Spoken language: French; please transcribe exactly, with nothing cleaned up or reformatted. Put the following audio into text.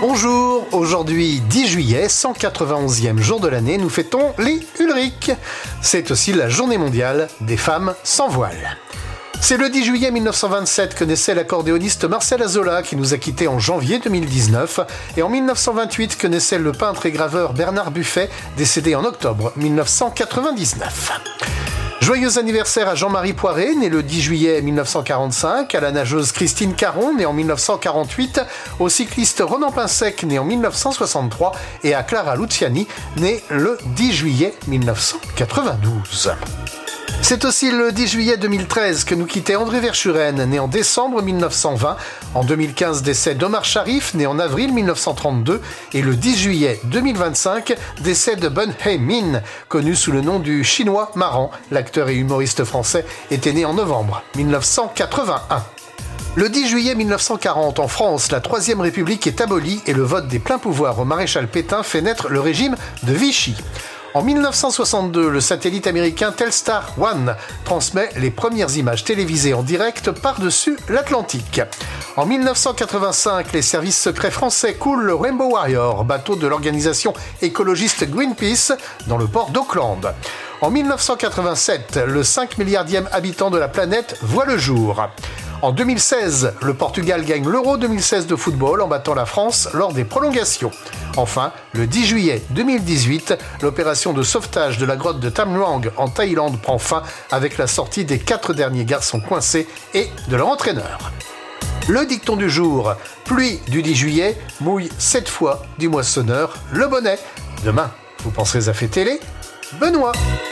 Bonjour, aujourd'hui dix juillet, cent quatre-vingt-onzième jour de l'année, nous fêtons les Ulric. C'est aussi la journée mondiale des femmes sans voile. C'est le dix juillet mille neuf cent vingt-sept que naissait l'accordéoniste Marcel Azola qui nous a quittés en janvier deux mille dix-neuf et en mille neuf cent vingt-huit que naissait le peintre et graveur Bernard Buffet, décédé en octobre mille neuf cent quatre-vingt-dix-neuf. Joyeux anniversaire à Jean-Marie Poiré, né le dix juillet mille neuf cent quarante-cinq, à la nageuse Christine Caron, née en mille neuf cent quarante-huit, au cycliste Ronan Pinsec, né en mille neuf cent soixante-trois, et à Clara Luciani, née le dix juillet mille neuf cent quatre-vingt-douze. C'est aussi le dix juillet deux mille treize que nous quittait André Verschuren, né en décembre mille neuf cent vingt. En deux mille quinze, décès d'Omar Sharif, né en avril mille neuf cent trente-deux. Et le dix juillet deux mille vingt-cinq, décès de Bun He-min, connu sous le nom du Chinois marrant. L'acteur et humoriste français était né en novembre mille neuf cent quatre-vingt-un. Le dix juillet mille neuf cent quarante, en France, la Troisième République est abolie et le vote des pleins pouvoirs au maréchal Pétain fait naître le régime de Vichy. En mille neuf cent soixante-deux, le satellite américain Telstar One transmet les premières images télévisées en direct par-dessus l'Atlantique. En mille neuf cent quatre-vingt-cinq, les services secrets français coulent le Rainbow Warrior, bateau de l'organisation écologiste Greenpeace, dans le port d'Auckland. En mille neuf cent quatre-vingt-sept, le cinq milliardième habitant de la planète voit le jour. En deux mille seize, le Portugal gagne l'Euro deux mille seize de football en battant la France lors des prolongations. Enfin, le dix juillet deux mille dix-huit, l'opération de sauvetage de la grotte de Tham Luang en Thaïlande prend fin avec la sortie des quatre derniers garçons coincés et de leur entraîneur. Le dicton du jour, pluie du dix juillet, mouille sept fois du moissonneur le bonnet. Demain, vous penserez à fêter les Benoît.